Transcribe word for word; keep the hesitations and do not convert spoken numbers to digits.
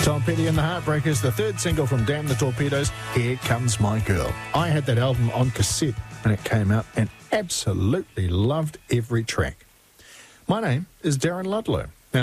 Tom Petty and the Heartbreakers, the third single from Damn the Torpedoes, Here Comes My Girl. I had that album on cassette when it came out and absolutely loved every track. My name is Darren Ludlow.